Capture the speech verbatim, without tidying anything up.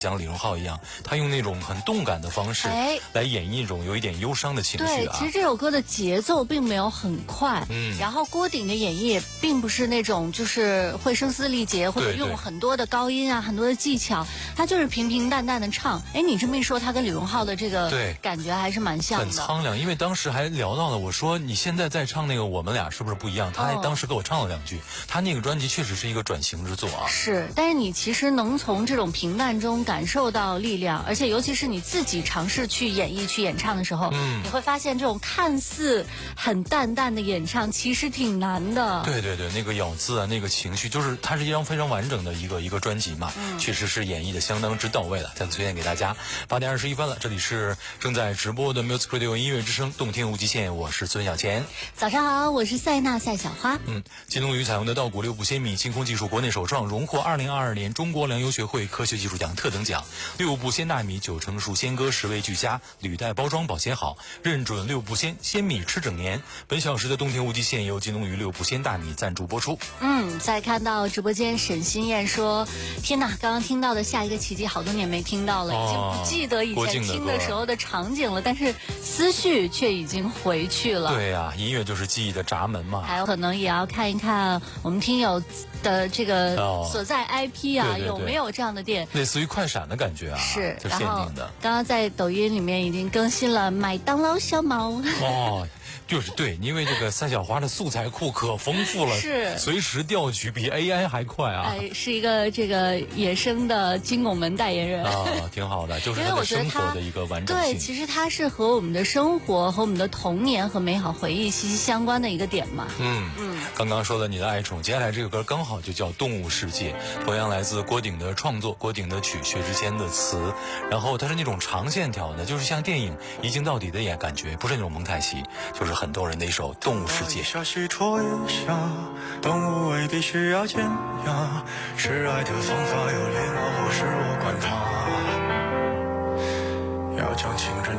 像李荣浩一样，他用那种很动感的方式来演绎一种有一点忧伤的情绪啊。 对，其实这首歌的节奏并没有很快，嗯，然后郭顶的演绎也并不是那种就是会声嘶力竭或者用很多的高音啊、很多的技巧，他就是平平淡淡的唱。哎，你这么一说，他跟李荣浩的这个感觉还是蛮像的， 很苍凉。因为当时还聊到了，我说你现在在唱那个我们俩是不是不一样？他还当时给我唱了两句。哦、他那个专辑确实是一个转型之作啊。 是，但是你其实能从这种平淡中感受到力量，而且尤其是你自己尝试去演绎、去演唱的时候，嗯，你会发现这种看似很淡淡的演唱，其实挺难的。 对对对，那个咬字啊，那个情绪，就是它是一张非常完整的一个一个专辑嘛，嗯，确实是演绎的相当之到位了。再次推荐给大家。八点二十一分了，这里是正在直播的 Music Radio 音乐之声，动听无极限，我是孙小钱。 早上好，我是塞纳赛小花。 嗯，金龙鱼采用的稻谷六步鲜米清空技术国内首创，荣获二零二二年中国粮油学会科学技术奖特等奖。六步鲜大米九成熟鲜割十味俱佳，履带包装保鲜好，认准六步鲜鲜米吃整年。本小时的动听无极限由金龙鱼六步鲜大米赞助播出。 嗯，再看到直播间沈新燕说：“天哪，刚刚听到的下一个奇迹，好多年没听到了，已经不记得以前听的时候的场景了，但是思绪却已经回去了。” 对呀、啊，音乐就是记忆的闸门嘛。 还有可能也要看一看我们听友的这个所在 I P 啊，哦、对对对有没有这样的店， 类似于快闪的感觉啊， 是就限定的。 刚刚在抖音里面已经更新了麦当劳小猫哦。就是对，因为这个三小花的素材库可丰富了， 是随时调取比 A I 还快啊！ 哎，是一个这个野生的金拱门代言人啊，挺好的，就是他的生活的一个完整性。 对，其实它是和我们的生活、和我们的童年和美好回忆息息相关的一个点嘛。 嗯嗯，刚刚说了你的爱宠，接下来这个歌刚好就叫《动物世界》，同样来自郭顶的创作，郭顶的曲，薛之谦的词，然后它是那种长线条的，就是像电影一镜到底的也感觉，不是那种蒙太奇，就是很多人的一首《动物世界》。 下西戳一下，动物未必需要尖牙，示爱的方法有礼貌或是我管它，要将情人